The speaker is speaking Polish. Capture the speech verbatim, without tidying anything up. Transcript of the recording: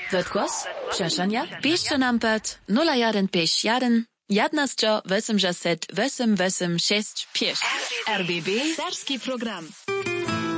Wird kos? Przeszania? Piszcie nam pod nula jeden pięć jeden jedenaście osiemdziesiąt osiem osiem sześć pięć. R B B. Serbski program.